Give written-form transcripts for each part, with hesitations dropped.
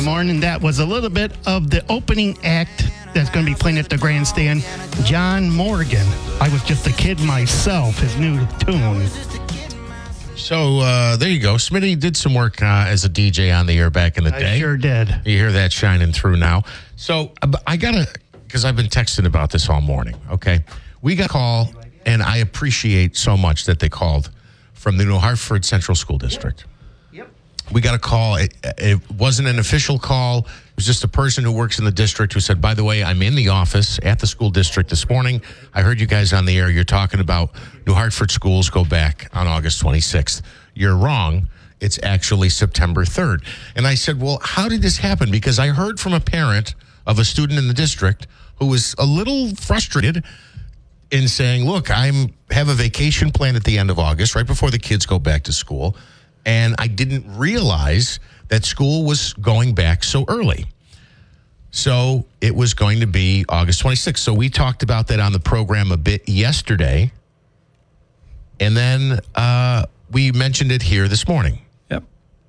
morning. That was a little bit of the opening act that's going to be playing at the grandstand. John Morgan. I was just a kid myself, his new tune. So there you go. Smitty did some work as a DJ on the air back in the day. I sure did. You hear that shining through now. So I got to, because I've been texting about this all morning, okay? We got a call, and I appreciate so much that they called from the New Hartford Central School District. We got a call. It wasn't an official call. It was just a person who works in the district who said, by the way, I'm in the office at the school district this morning. I heard you guys on the air. You're talking about New Hartford schools go back on August 26th. You're wrong. It's actually September 3rd. And I said, well, how did this happen? Because I heard from a parent of a student in the district who was a little frustrated in saying, look, I have a vacation plan at the end of August, right before the kids go back to school. And I didn't realize that school was going back so early. So it was going to be August 26th. So we talked about that on the program a bit yesterday. And then we mentioned it here this morning. Yep.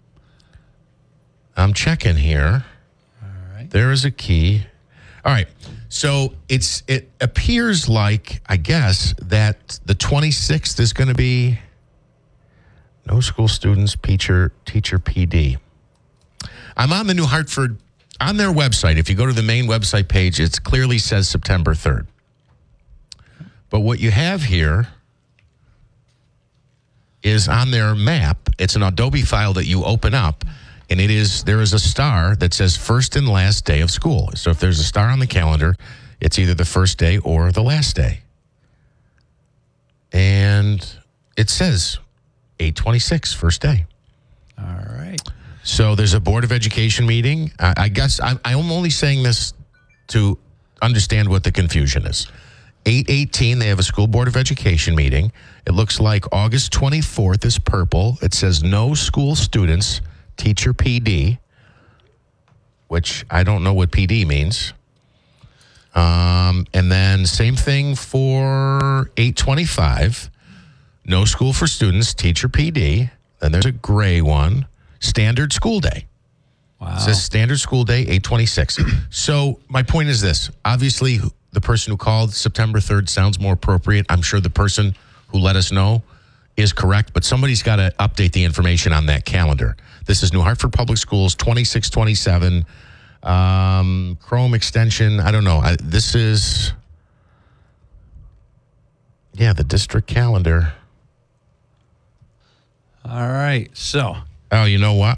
I'm checking here. All right. There is a key. All right. So it appears like, I guess, that the 26th is going to be no school students, teacher PD. I'm on the New Hartford, on their website. If you go to the main website page, it clearly says September 3rd. But what you have here is on their map. It's an Adobe file that you open up, and there is a star that says first and last day of school. So if there's a star on the calendar, it's either the first day or the last day. And it says 8/26, first day. All right. So there's a Board of Education meeting. I guess I'm only saying this to understand what the confusion is. 8/18, they have a school Board of Education meeting. It looks like August 24th is purple. It says no school students, teacher PD, which I don't know what PD means. And then same thing for 8/25. No school for students, teacher PD. Then there's a gray one, standard school day. Wow. It says standard school day, 8/26. So my point is this. Obviously, the person who called September 3rd sounds more appropriate. I'm sure the person who let us know is correct, but somebody's got to update the information on that calendar. This is New Hartford Public Schools, 2627. Chrome extension, I don't know. This is, the district calendar. All right. So. Oh, you know what?